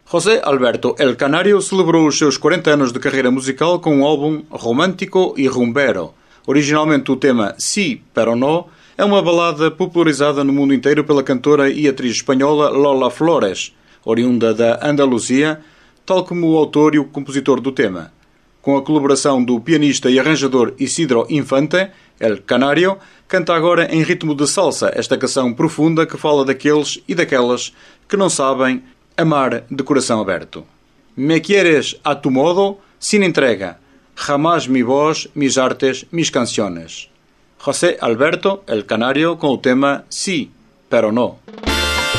José Alberto El Canario celebrou os seus 40 anos de carreira musical com um álbum romântico e rumbero. Originalmente o tema Sí, pero no é uma balada popularizada no mundo inteiro pela cantora e atriz espanhola Lola Flores, oriunda da Andaluzia, tal como o autor e o compositor do tema. Com a colaboração do pianista e arranjador Isidro Infante, El Canario canta agora em ritmo de salsa esta canção profunda que fala daqueles e daquelas que não sabem amar de coração aberto. Me quieres a tu modo, sin entrega. Jamás mi voz, mis artes, mis canciones. José Alberto El Canario com o tema Sí, pero no.